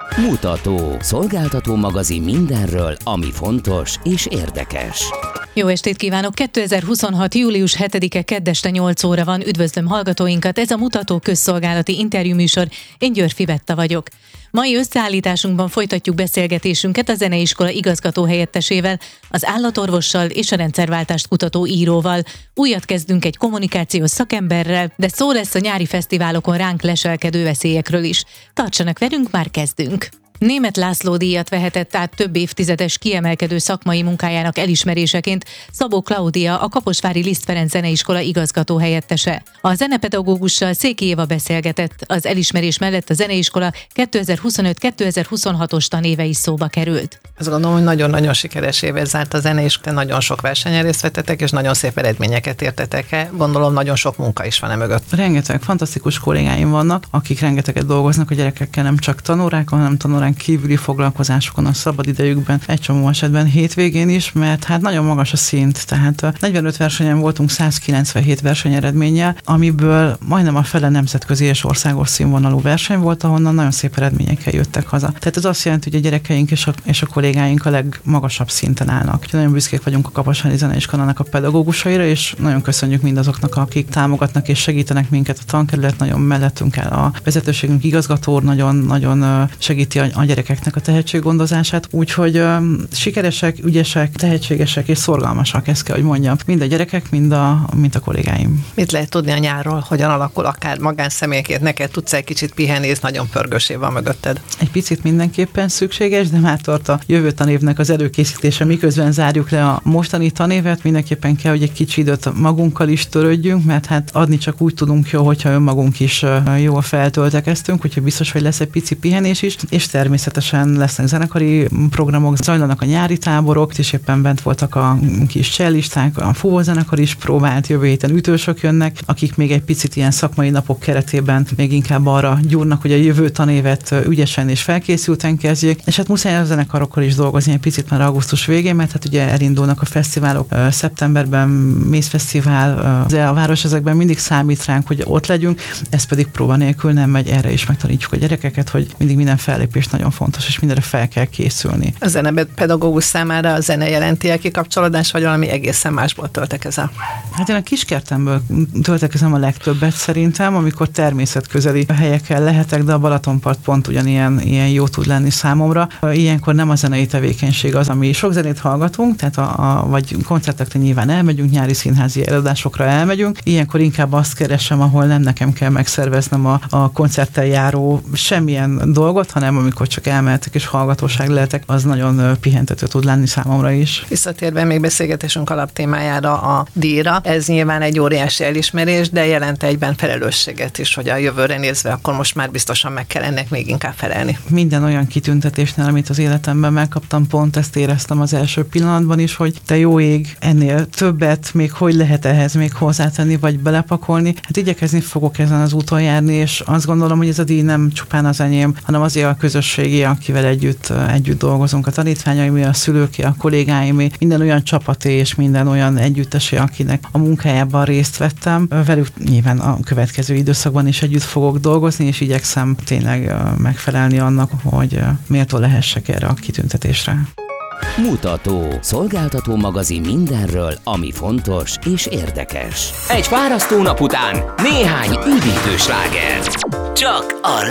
Mutató. Szolgáltató magazin mindenről, ami fontos és érdekes. Jó estét kívánok! 2026. július 7-e kedd este 8 óra van. Üdvözlöm hallgatóinkat, ez a Mutató közszolgálati interjúműsor. Én Györfi Betta vagyok. Mai összeállításunkban folytatjuk beszélgetésünket a Zeneiskola igazgatóhelyettesével, az állatorvossal és a rendszerváltást kutató íróval. Újat kezdünk egy kommunikációs szakemberrel, de szó lesz a nyári fesztiválokon ránk leselkedő veszélyekről is. Tartsanak velünk, már kezdünk! Németh László díjat vehetett át több évtizedes kiemelkedő szakmai munkájának elismeréseként Szabó Klaudia, a Kaposvári Liszt Ferenc Zeneiskola igazgatóhelyettese. A zenepedagógussal Széki Éva beszélgetett, az elismerés mellett a zeneiskola 2025-2026-os tanéve is szóba került. Azt gondolom, hogy nagyon-nagyon sikeres évet zárt a zeneiskola, nagyon sok versenyen részt vettetek, és nagyon szép eredményeket értetek el. Gondolom, nagyon sok munka is van mögött. Rengeteg fantasztikus kollégáim vannak, akik rengeteget dolgoznak a gyerekekkel, nem csak tanórákon, hanem tanórán kívüli foglalkozásokon, a szabadidejükben, egy csomó esetben hétvégén is, mert hát nagyon magas a szint, tehát 45 versenyen voltunk 197 versenyeredménnyel, amiből majdnem a fele nemzetközi és országos színvonalú verseny volt, ahonnan nagyon szép eredményekkel jöttek haza. Tehát ez azt jelenti, hogy a gyerekeink és a kollégáink a legmagasabb szinten állnak. Úgyhogy nagyon büszkék vagyunk a Kaposvári Zeneiskolának a pedagógusaira, és nagyon köszönjük mindazoknak, akik támogatnak és segítenek minket. A tankerület nagyon mellettünk áll, a vezetőségünk igazgató nagyon segíti a gyerekeknek a tehetséggondozását, úgyhogy sikeresek, ügyesek, tehetségesek és szorgalmasak, ezt kell, hogy mondjam. Mind a gyerekek, mind a kollégáim. Mit lehet tudni a nyárról, hogyan alakul akár magánszemélyként? Neked tudsz egy kicsit pihenni, nagyon pörgős év van mögötted. Egy picit mindenképpen szükséges, de már tart a jövő tanévnek az előkészítése, miközben zárjuk le a mostani tanévet, mindenképpen kell, hogy egy kicsi időt magunkkal is törődjünk, mert hát adni csak úgy tudunk jó, hogyha önmagunk is jól feltöltekeztünk, úgyhogy biztos, hogy lesz egy pici pihenés is, és természetesen lesznek zenekari programok, zajlanak a nyári táborok, és éppen bent voltak a kis cellisták, a fúvózenekar is próbált, jövő héten ütősök jönnek, akik még egy picit ilyen szakmai napok keretében még inkább arra gyúrnak, hogy a jövő tanévet ügyesen és felkészülten kezdjék, és hát muszáj a zenekarokkal is dolgozni egy picit már augusztus végén, mert hát ugye elindulnak a fesztiválok, szeptemberben Mészfesztivál, a város ezekben mindig számít ránk, hogy ott legyünk, ez pedig próba nélkül nem megy, erre is megtanítjuk a gyerekeket, hogy mindig minden fellépés nagyon fontos, és mindenre fel kell készülni. A zenepedagógus számára a zene jelenti a kikapcsolódás, vagy valami egészen másból töltekezel? Hát én a kiskertemből töltekezem a legtöbbet szerintem, amikor természetközeli helyeken lehetek, de a Balatonpart pont ugyanilyen jó tud lenni számomra. Ilyenkor nem a zenei tevékenység az, ami sok zenét hallgatunk, tehát vagy koncertekre nyilván elmegyünk, nyári színházi előadásokra elmegyünk. Ilyenkor inkább azt keresem, ahol nem nekem kell megszerveznem a koncerttel járó semmilyen dolgot, hanem amikor csak elmehetek és hallgatóság lehetek, az nagyon pihentető tud lenni számomra is. Visszatérve még beszélgetésünk alaptémájára, a díjra, ez nyilván egy óriási elismerés, de jelent egyben felelősséget is, hogy a jövőre nézve akkor most már biztosan meg kell ennek még inkább felelni. Minden olyan kitüntetésnél, amit az életemben megkaptam, pont ezt éreztem az első pillanatban is, hogy te jó ég, ennél többet még hogy lehet ehhez még hozzátenni, vagy belepakolni. Hát igyekezni fogok ezen az úton járni, és azt gondolom, hogy ez a díj nem csupán az enyém, hanem azért a közösségi, akivel együtt dolgozunk, a tanítványaimé, a szülőké, a kollégáimé, minden olyan csapaté és minden olyan együttesé, akinek a munkájában részt vettem. Velük nyilván a következő időszakban is együtt fogok dolgozni, és igyekszem tényleg megfelelni annak, hogy méltó lehessek erre a kitüntetésre. Mutató. Szolgáltató magazin mindenről, ami fontos és érdekes. Egy fárasztó nap után néhány üdítő sláger. Csak a